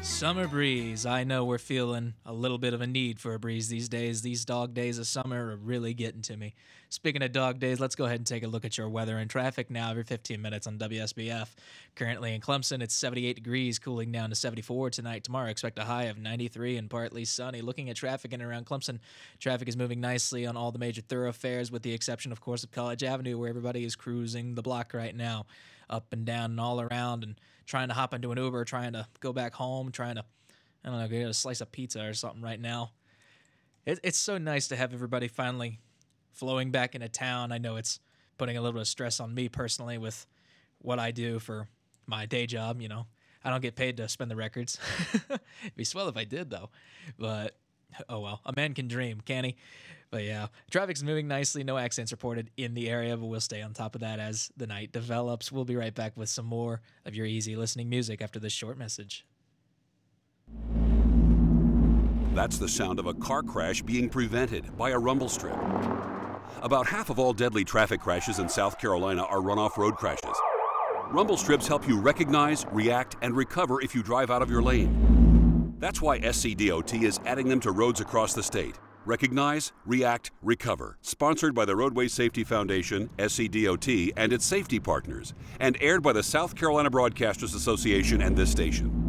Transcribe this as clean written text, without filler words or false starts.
Summer breeze. I know we're feeling a little bit of a need for a breeze these days. These dog days of summer are really getting to me. Speaking of dog days, let's go ahead and take a look at your weather and traffic now every 15 minutes on WSBF. Currently in Clemson, it's 78 degrees, cooling down to 74 tonight. Tomorrow, expect a high of 93 and partly sunny. Looking at traffic in and around Clemson, traffic is moving nicely on all the major thoroughfares, with the exception, of course, of College Avenue, where everybody is cruising the block right now, up and down and all around, and trying to hop into an Uber, trying to go back home, trying to, I don't know, get a slice of pizza or something right now. It's so nice to have everybody finally flowing back into town. I know it's putting a little bit of stress on me personally with what I do for my day job, you know. I don't get paid to spin the records. It'd be swell if I did, though. But, oh well, a man can dream, can he? But yeah, traffic's moving nicely. No accidents reported in the area, but we'll stay on top of that as the night develops. We'll be right back with some more of your easy listening music after this short message. That's the sound of a car crash being prevented by a rumble strip. About half of all deadly traffic crashes in South Carolina are runoff road crashes. Rumble strips help you recognize, react, and recover if you drive out of your lane. That's why SCDOT is adding them to roads across the state. Recognize, React, Recover. Sponsored by the Roadway Safety Foundation, SCDOT, and its safety partners. And aired by the South Carolina Broadcasters Association and this station.